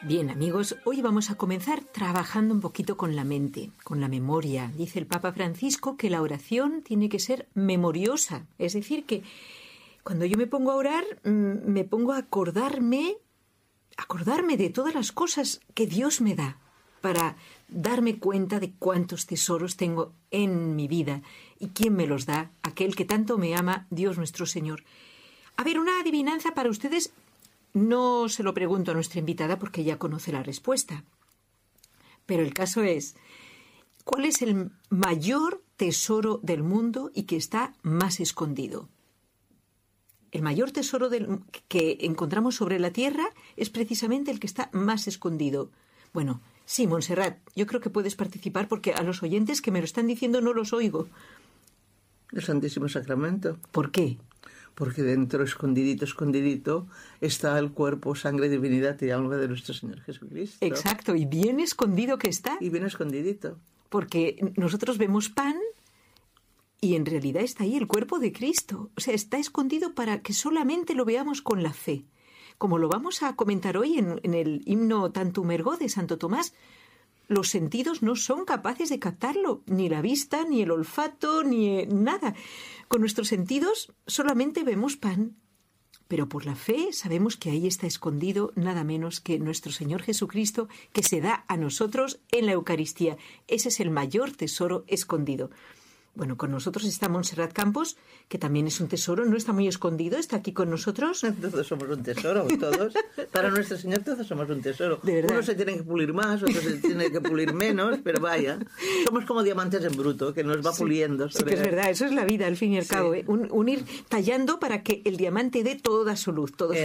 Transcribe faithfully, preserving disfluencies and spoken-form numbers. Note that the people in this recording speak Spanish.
Bien, amigos, hoy vamos a comenzar trabajando un poquito con la mente, con la memoria. Dice el Papa Francisco que la oración tiene que ser memoriosa, es decir, que cuando yo me pongo a orar, me pongo a acordarme, acordarme de todas las cosas que Dios me da, para darme cuenta de cuántos tesoros tengo en mi vida y quién me los da, aquel que tanto me ama, Dios nuestro Señor. A ver, una adivinanza para ustedes. No se lo pregunto a nuestra invitada porque ya conoce la respuesta. Pero el caso es, ¿cuál es el mayor tesoro del mundo y que está más escondido? El mayor tesoro del, que encontramos sobre la tierra es precisamente el que está más escondido. Bueno, sí, Montserrat, yo creo que puedes participar porque a los oyentes que me lo están diciendo no los oigo. El Santísimo Sacramento. ¿Por qué? Porque dentro, escondidito, escondidito, está el cuerpo, sangre, divinidad y alma de nuestro Señor Jesucristo. Exacto, y bien escondido que está. Y bien escondidito. Porque nosotros vemos pan y en realidad está ahí el cuerpo de Cristo. O sea, está escondido para que solamente lo veamos con la fe. Como lo vamos a comentar hoy en, en el himno Tantum Ergo de Santo Tomás, los sentidos no son capaces de captarlo, ni la vista, ni el olfato, ni nada. Con nuestros sentidos solamente vemos pan, pero por la fe sabemos que ahí está escondido nada menos que nuestro Señor Jesucristo, que se da a nosotros en la Eucaristía. Ese es el mayor tesoro escondido. Bueno, con nosotros está Montserrat Campos, que también es un tesoro, no está muy escondido, está aquí con nosotros. Todos somos un tesoro, todos. Para nuestro Señor todos somos un tesoro. De verdad. Unos se tienen que pulir más, otros se tienen que pulir menos, pero vaya, somos como diamantes en bruto, que nos va sí, puliendo. Sí, que es verdad, eso es la vida, al fin y al sí. cabo, ¿eh? Un, un ir tallando para que el diamante dé toda su luz, todo su